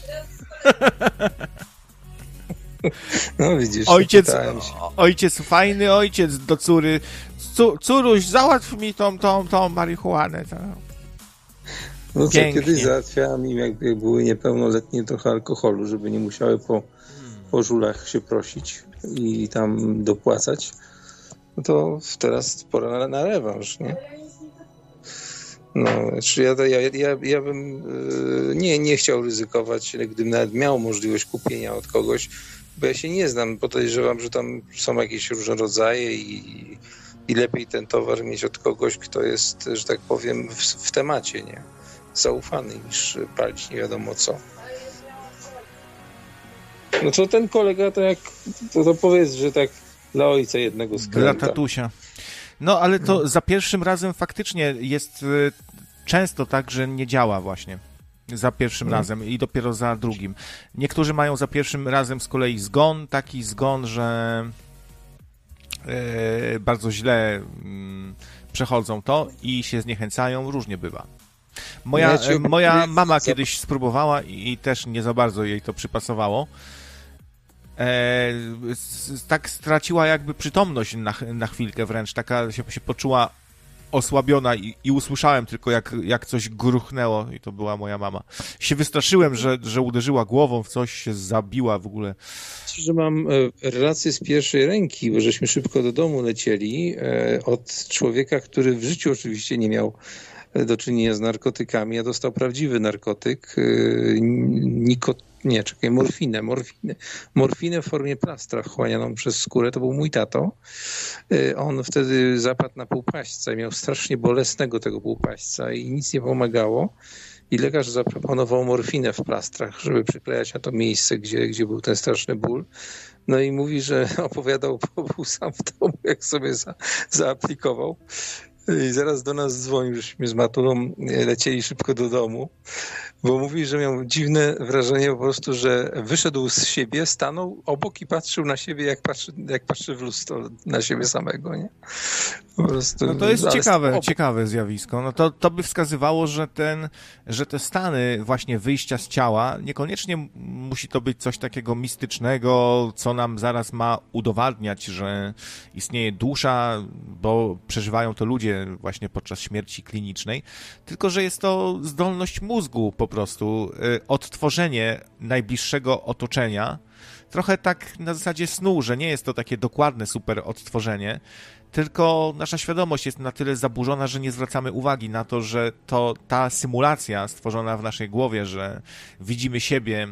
Speaker 4: No widzisz.
Speaker 1: Ojciec, fajny ojciec do córy. Córuś, załatw mi tą marihuanę.
Speaker 4: No co,
Speaker 1: Pięknie.
Speaker 4: kiedyś załatwiałem im, jak były niepełnoletnie, trochę alkoholu, żeby nie musiały po żulach się prosić i tam dopłacać. No to teraz pora na rewanż, nie? No, znaczy ja bym nie chciał ryzykować, gdybym nawet miał możliwość kupienia od kogoś, bo ja się nie znam, podejrzewam, że tam są jakieś różne rodzaje i lepiej ten towar mieć od kogoś, kto jest, że tak powiem, w temacie, nie? Zaufany, niż palić nie wiadomo co. No to ten kolega, to powiedz, że tak dla ojca jednego skręta.
Speaker 1: Dla tatusia. No, ale to za pierwszym razem faktycznie jest często tak, że nie działa właśnie. Za pierwszym razem i dopiero za drugim. Niektórzy mają za pierwszym razem z kolei zgon, taki zgon, że bardzo źle przechodzą to i się zniechęcają, różnie bywa. Moja mama kiedyś spróbowała i też nie za bardzo jej to przypasowało. Tak straciła jakby przytomność na chwilkę wręcz, taka się poczuła osłabiona i usłyszałem tylko jak coś gruchnęło i to była moja mama. Się wystraszyłem, że uderzyła głową w coś, się zabiła w ogóle.
Speaker 4: Że mam relację z pierwszej ręki, bo żeśmy szybko do domu lecieli od człowieka, który w życiu oczywiście nie miał do czynienia z narkotykami, a dostał prawdziwy narkotyk, morfinę w formie plastra wchłanianą przez skórę, to był mój tato. On wtedy zapadł na półpaśćca i miał strasznie bolesnego tego półpaśćca i nic nie pomagało. I lekarz zaproponował morfinę w plastrach, żeby przyklejać na to miejsce, gdzie był ten straszny ból. No i mówi, że opowiadał, bo był sam w domu, jak sobie zaaplikował. I zaraz do nas dzwonił, żeśmy z matulą lecieli szybko do domu, bo mówi, że miał dziwne wrażenie po prostu, że wyszedł z siebie, stanął obok i patrzył na siebie, jak patrzy w lustro na siebie samego, nie? Po prostu,
Speaker 1: no to jest ciekawe zjawisko. No to by wskazywało, że te stany właśnie wyjścia z ciała, niekoniecznie musi to być coś takiego mistycznego, co nam zaraz ma udowadniać, że istnieje dusza, bo przeżywają to ludzie właśnie podczas śmierci klinicznej, tylko że jest to zdolność mózgu po prostu, odtworzenie najbliższego otoczenia, trochę tak na zasadzie snu, że nie jest to takie dokładne super odtworzenie, tylko nasza świadomość jest na tyle zaburzona, że nie zwracamy uwagi na to, że ta symulacja stworzona w naszej głowie, że widzimy siebie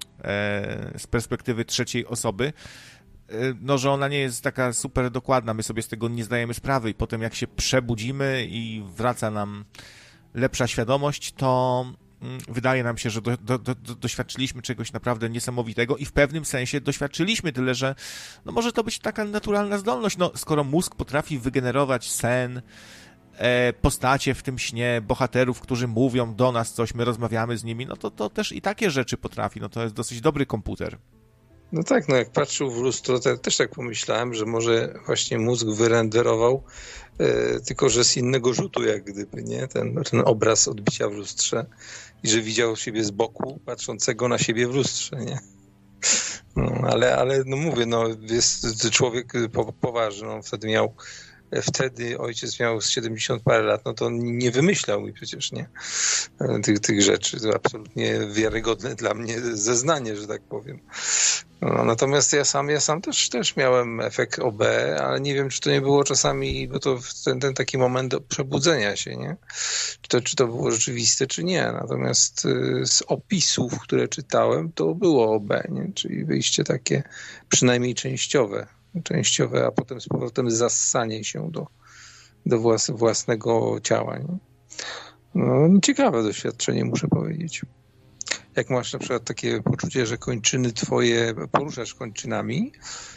Speaker 1: z perspektywy trzeciej osoby, no, że ona nie jest taka super dokładna, my sobie z tego nie zdajemy sprawy i potem jak się przebudzimy i wraca nam lepsza świadomość, to wydaje nam się, że doświadczyliśmy czegoś naprawdę niesamowitego i w pewnym sensie doświadczyliśmy, tyle że no może to być taka naturalna zdolność, no skoro mózg potrafi wygenerować sen, postacie w tym śnie, bohaterów, którzy mówią do nas coś, my rozmawiamy z nimi, no to też i takie rzeczy potrafi, no to jest dosyć dobry komputer.
Speaker 4: No tak, no jak patrzył w lustro, to też tak pomyślałem, że może właśnie mózg wyrenderował, tylko że z innego rzutu jak gdyby, nie? Ten obraz odbicia w lustrze i że widział siebie z boku, patrzącego na siebie w lustrze, nie? No, ale no mówię, no jest człowiek poważny, on wtedy miał wtedy ojciec miał z 70 parę lat, no to on nie wymyślał mi przecież, nie? Tych rzeczy. To absolutnie wiarygodne dla mnie zeznanie, że tak powiem. No, natomiast ja sam też miałem efekt OB, ale nie wiem, czy to nie było czasami, bo to ten taki moment przebudzenia się, nie? Czy to było rzeczywiste, czy nie. Natomiast z opisów, które czytałem, to było OB, nie? Czyli wyjście takie przynajmniej częściowe, a potem z powrotem zassanie się do własnego ciała, nie? No, ciekawe doświadczenie, muszę powiedzieć. Jak masz na przykład takie poczucie, że kończyny twoje, poruszasz kończynami,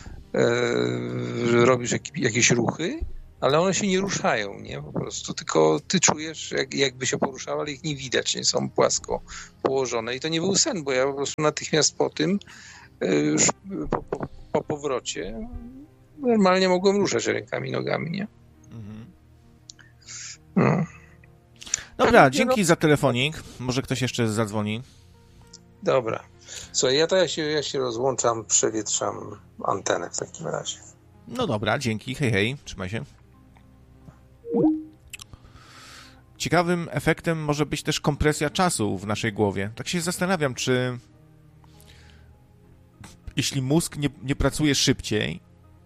Speaker 4: że robisz jakieś ruchy, ale one się nie ruszają, nie? Po prostu, tylko ty czujesz, jakby się poruszały, ale ich nie widać, nie są płasko położone. I to nie był sen, bo ja po prostu natychmiast po tym, już po powrocie, normalnie mogłem ruszać rękami, nogami, nie? No.
Speaker 1: Dobra, dzięki za telefonik. Może ktoś jeszcze zadzwoni.
Speaker 4: Dobra. Słuchaj, ja się rozłączam, przewietrzam antenę w takim razie.
Speaker 1: No dobra, dzięki. Hej, hej. Trzymaj się. Ciekawym efektem może być też kompresja czasu w naszej głowie. Tak się zastanawiam, czy jeśli mózg nie pracuje szybciej,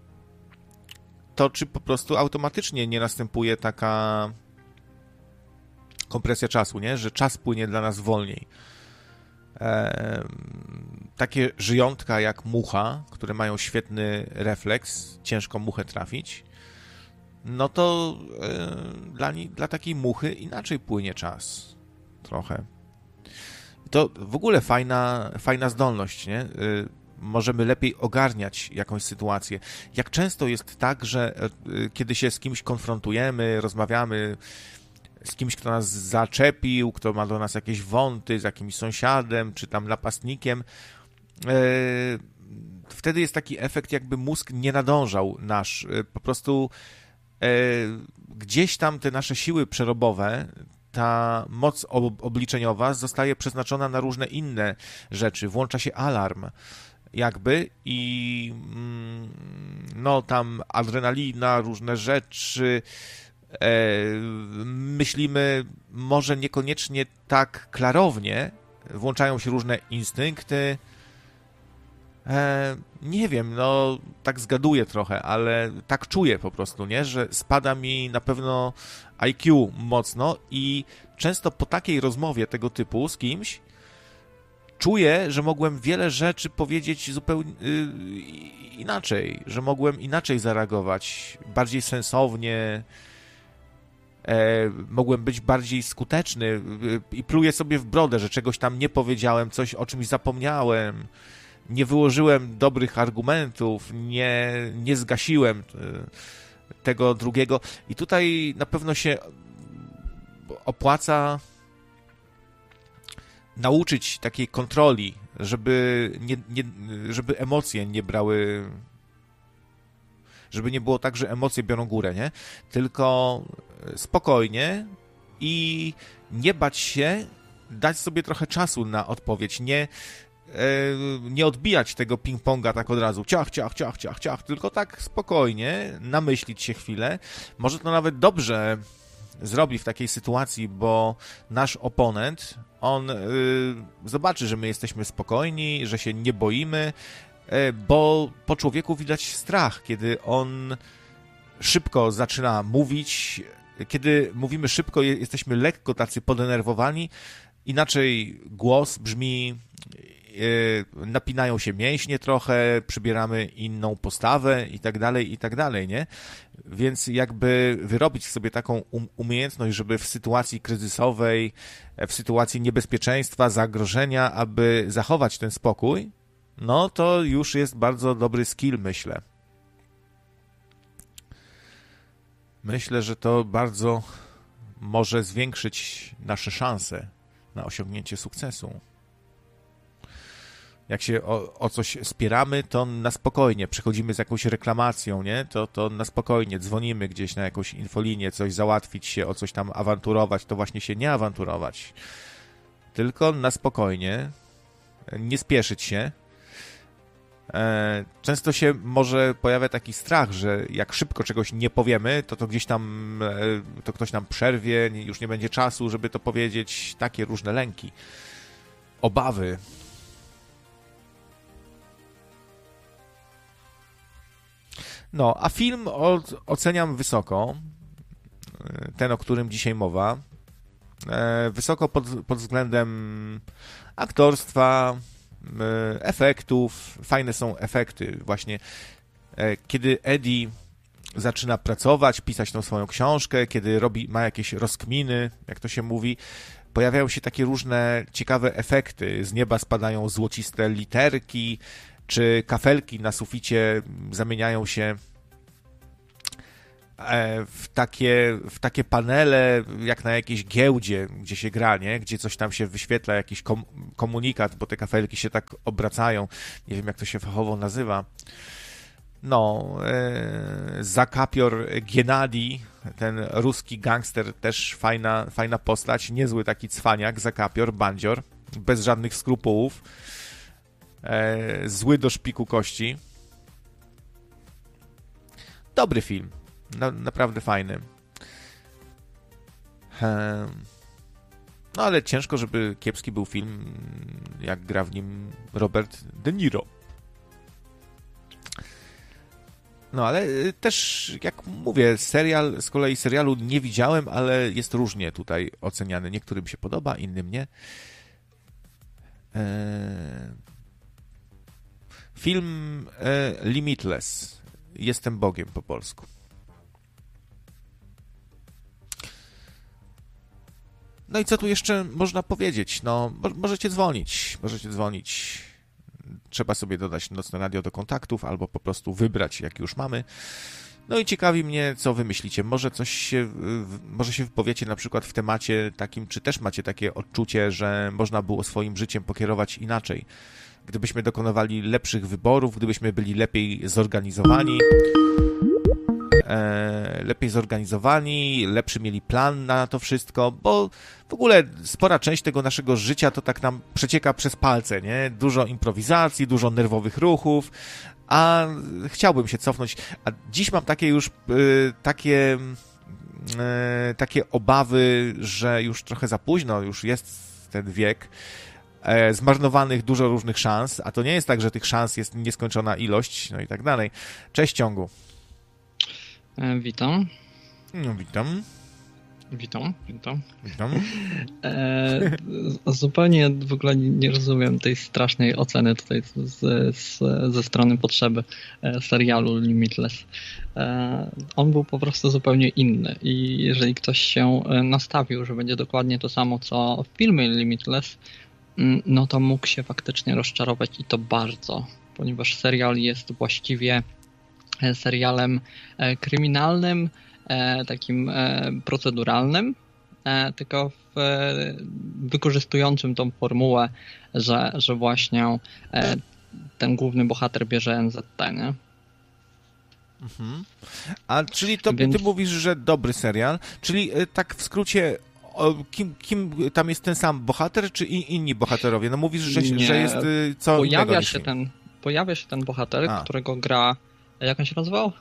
Speaker 1: to czy po prostu automatycznie nie następuje taka kompresja czasu, nie? Że czas płynie dla nas wolniej. Takie żyjątka jak mucha, które mają świetny refleks, ciężko muchę trafić, no to dla takiej muchy inaczej płynie czas. Trochę. To w ogóle fajna zdolność, nie? Możemy lepiej ogarniać jakąś sytuację. Jak często jest tak, że kiedy się z kimś konfrontujemy, rozmawiamy z kimś, kto nas zaczepił, kto ma do nas jakieś wąty, z jakimś sąsiadem, czy tam napastnikiem, wtedy jest taki efekt, jakby mózg nie nadążał nasz. Po prostu gdzieś tam te nasze siły przerobowe, ta moc obliczeniowa zostaje przeznaczona na różne inne rzeczy. Włącza się alarm jakby i no tam adrenalina, różne rzeczy, myślimy może niekoniecznie tak klarownie, włączają się różne instynkty, nie wiem, no tak zgaduję trochę, ale tak czuję po prostu, nie, że spada mi na pewno IQ mocno i często po takiej rozmowie tego typu z kimś czuję, że mogłem wiele rzeczy powiedzieć zupełnie inaczej, że mogłem inaczej zareagować, bardziej sensownie, mogłem być bardziej skuteczny i pluję sobie w brodę, że czegoś tam nie powiedziałem, coś o czymś zapomniałem, nie wyłożyłem dobrych argumentów, nie zgasiłem tego drugiego. I tutaj na pewno się opłaca nauczyć takiej kontroli, żeby emocje nie brały, żeby nie było tak, że emocje biorą górę, nie? Tylko spokojnie i nie bać się, dać sobie trochę czasu na odpowiedź, nie odbijać tego ping-ponga tak od razu, ciach, tylko tak spokojnie, namyślić się chwilę. Może to nawet dobrze zrobi w takiej sytuacji, bo nasz oponent, on zobaczy, że my jesteśmy spokojni, że się nie boimy, bo po człowieku widać strach, kiedy on szybko zaczyna mówić, kiedy mówimy szybko, jesteśmy lekko tacy podenerwowani, inaczej głos brzmi, napinają się mięśnie trochę, przybieramy inną postawę i tak dalej, nie? Więc jakby wyrobić sobie taką umiejętność, żeby w sytuacji kryzysowej, w sytuacji niebezpieczeństwa, zagrożenia, aby zachować ten spokój, no to już jest bardzo dobry skill, myślę. Myślę, że to bardzo może zwiększyć nasze szanse na osiągnięcie sukcesu. Jak się o coś spieramy, to na spokojnie przychodzimy z jakąś reklamacją, nie? To na spokojnie dzwonimy gdzieś na jakąś infolinię, coś załatwić się, o coś tam awanturować, to właśnie się nie awanturować. Tylko na spokojnie, nie spieszyć się Często się może pojawia taki strach, że jak szybko czegoś nie powiemy, to gdzieś tam to ktoś nam przerwie, już nie będzie czasu, żeby to powiedzieć. Takie różne lęki, obawy. No, a film oceniam wysoko. Ten, o którym dzisiaj mowa. Wysoko pod względem aktorstwa, efektów. Fajne są efekty. Właśnie kiedy Eddie zaczyna pracować, pisać tą swoją książkę, kiedy ma jakieś rozkminy, jak to się mówi, pojawiają się takie różne ciekawe efekty. Z nieba spadają złociste literki, czy kafelki na suficie zamieniają się w takie panele, jak na jakiejś giełdzie, gdzie się gra, nie? Gdzie coś tam się wyświetla, jakiś komunikat, bo te kafelki się tak obracają. Nie wiem, jak to się fachowo nazywa. No, Zakapior Gennadi, ten ruski gangster, też fajna postać, niezły taki cwaniak, Zakapior, bandzior, bez żadnych skrupułów, zły do szpiku kości. Dobry film. Naprawdę fajny. No ale ciężko, żeby kiepski był film, jak gra w nim Robert De Niro. No ale też, jak mówię, z kolei serialu nie widziałem, ale jest różnie tutaj oceniany. Niektórym się podoba, innym nie. Film Limitless. Jestem Bogiem po polsku. No i co tu jeszcze można powiedzieć? No, możecie dzwonić. Trzeba sobie dodać Nocne Radio do kontaktów, albo po prostu wybrać, jak już mamy. No i ciekawi mnie, co wy myślicie. Może się wypowiecie na przykład w temacie takim, czy też macie takie odczucie, że można było swoim życiem pokierować inaczej. Gdybyśmy dokonywali lepszych wyborów, gdybyśmy byli lepiej zorganizowani, lepszy mieli plan na to wszystko, bo w ogóle spora część tego naszego życia to tak nam przecieka przez palce, nie? Dużo improwizacji, dużo nerwowych ruchów, a chciałbym się cofnąć, a dziś mam takie już takie obawy, że już trochę za późno, już jest ten wiek, zmarnowanych dużo różnych szans, a to nie jest tak, że tych szans jest nieskończona ilość, no i tak dalej. Cześć, Ciągu.
Speaker 6: Witam.
Speaker 1: No, witam.
Speaker 6: Witam. Zupełnie w ogóle nie rozumiem tej strasznej oceny tutaj ze strony potrzeby serialu Limitless. On był po prostu zupełnie inny i jeżeli ktoś się nastawił, że będzie dokładnie to samo co w filmie Limitless, no to mógł się faktycznie rozczarować i to bardzo, ponieważ serial jest właściwie serialem kryminalnym, takim proceduralnym, tylko wykorzystującym tą formułę, że właśnie ten główny bohater bierze NZT, nie?
Speaker 1: Mhm. A czyli to ty mówisz, że dobry serial, czyli tak w skrócie, kim tam jest ten sam bohater, czy inni bohaterowie? No mówisz, że jest co innego niż
Speaker 6: pojawia się ten bohater, którego gra, jak on się nazywał?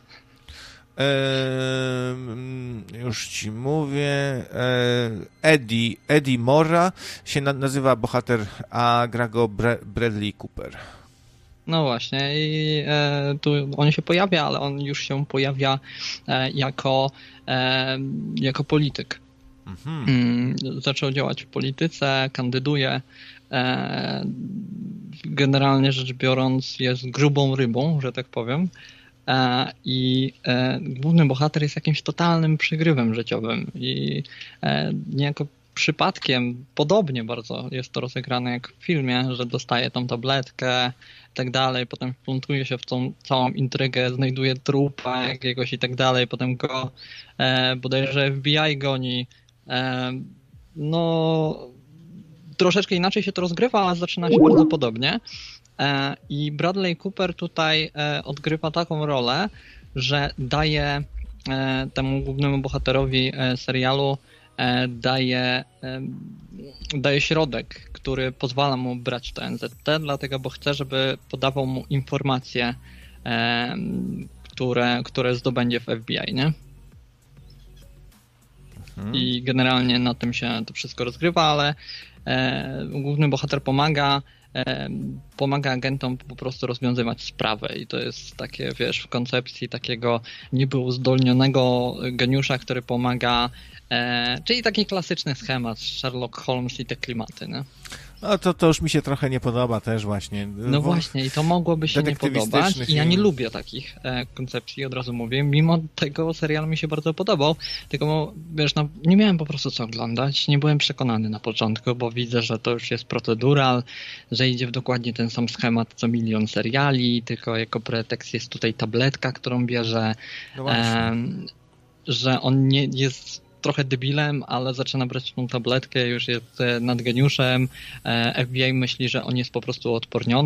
Speaker 1: Już ci mówię. Eddie Morra się nazywa bohater, a gra go Bradley Cooper.
Speaker 6: No właśnie, i tu on się pojawia, ale on już się pojawia jako polityk. Mhm. Zaczął działać w polityce, kandyduje. Generalnie rzecz biorąc jest grubą rybą, że tak powiem. I główny bohater jest jakimś totalnym przygrywem życiowym i niejako przypadkiem, podobnie bardzo jest to rozegrane jak w filmie, że dostaje tą tabletkę i tak dalej, potem wplątuje się w tą całą intrygę, znajduje trupa jakiegoś i tak dalej, potem go bodajże FBI goni. No troszeczkę inaczej się to rozgrywa, ale zaczyna się bardzo podobnie. I Bradley Cooper tutaj odgrywa taką rolę, że daje temu głównemu bohaterowi serialu daje środek, który pozwala mu brać to NZT, dlatego, bo chce, żeby podawał mu informacje, które zdobędzie w FBI, nie? I generalnie na tym się to wszystko rozgrywa, ale główny bohater pomaga agentom po prostu rozwiązywać sprawę i to jest takie, wiesz, w koncepcji takiego niby uzdolnionego geniusza, który pomaga, czyli taki klasyczny schemat, Sherlock Holmes i te klimaty, nie?
Speaker 1: No to już mi się trochę nie podoba też właśnie.
Speaker 6: No właśnie i to mogłoby się nie podobać i ja nie lubię takich koncepcji, od razu mówię, mimo tego serial mi się bardzo podobał, tylko wiesz, no, nie miałem po prostu co oglądać, nie byłem przekonany na początku, bo widzę, że to już jest procedural, że idzie w dokładnie ten sam schemat co milion seriali, tylko jako pretekst jest tutaj tabletka, którą bierze,
Speaker 1: No
Speaker 6: że on nie jest trochę debilem, ale zaczyna brać tą tabletkę, już jest nad geniuszem. FBI myśli, że on jest po prostu odporniony